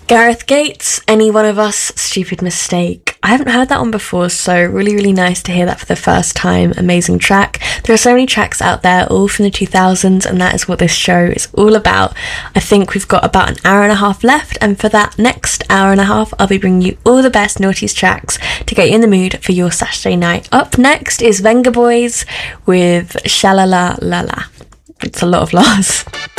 Gareth Gates, Any One of Us, Stupid Mistake. I haven't heard that one before, so really nice to hear that for the first time. Amazing track. There are so many tracks out there, all from the 2000s, and that is what this show is all about. I think we've got about an hour and a half left, and for that next hour and a half, I'll be bringing you all the best noughties tracks to get you in the mood for your Saturday night. Up next is Venga Boys with Shalala La La. It's a lot of la's.